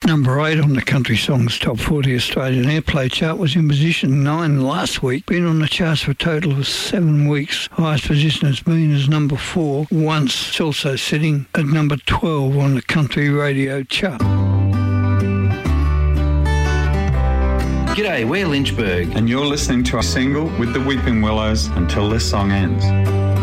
Number 8 on the Country Songs Top 40 Australian Airplay chart, was in position 9 last week, been on the charts for a total of 7 weeks. Highest position has been as number 4 once. It's also sitting at number 12 on the Country Radio chart. G'day, we're Lynchburg. And you're listening to a single with the Weeping Willows, Until This Song Ends.